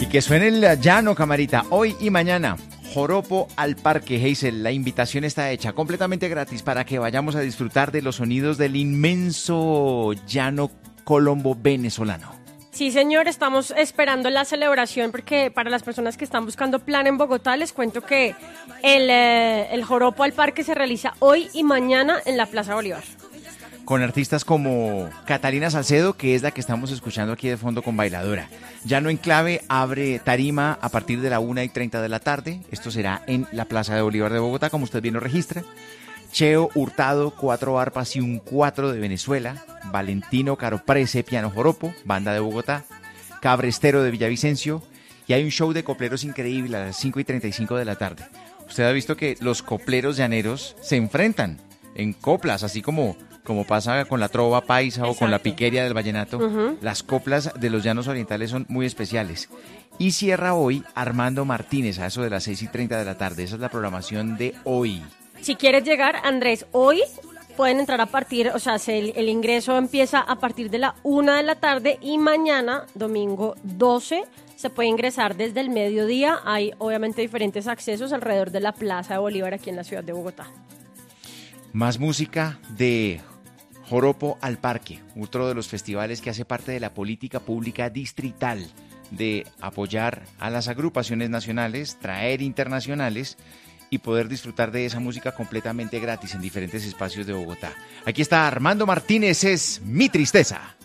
Y que suene el llano, camarita, hoy y mañana. Joropo al Parque, Hazel. La invitación está hecha completamente gratis para que vayamos a disfrutar de los sonidos del inmenso llano colombo venezolano. Sí, señor, estamos esperando la celebración porque para las personas que están buscando plan en Bogotá, les cuento que el Joropo al Parque se realiza hoy y mañana en la Plaza Bolívar. Con artistas como Catalina Salcedo, que es la que estamos escuchando aquí de fondo con Bailadora. Llano Enclave abre tarima a partir de la 1:30 de la tarde. Esto será en la Plaza de Bolívar de Bogotá, como usted bien lo registra. Cheo Hurtado, 4 arpas y un 4 de Venezuela. Valentino Caroprese, piano joropo, banda de Bogotá. Cabrestero de Villavicencio. Y hay un show de copleros increíble a las 5:35 de la tarde. Usted ha visto que los copleros llaneros se enfrentan en coplas, así como pasa con la trova paisa. Exacto. O con la piqueria del vallenato. Uh-huh. Las coplas de los llanos orientales son muy especiales. Y cierra hoy Armando Martínez a eso de las 6:30 de la tarde. Esa es la programación de hoy. Si quieres llegar, Andrés, hoy pueden entrar a partir, o sea, el ingreso empieza a partir de la 1 de la tarde y mañana, domingo 12, se puede ingresar desde el mediodía. Hay obviamente diferentes accesos alrededor de la Plaza de Bolívar aquí en la ciudad de Bogotá. Más música de Joropo al Parque, otro de los festivales que hace parte de la política pública distrital de apoyar a las agrupaciones nacionales, traer internacionales y poder disfrutar de esa música completamente gratis en diferentes espacios de Bogotá. Aquí está Armando Martínez, es Mi Tristeza.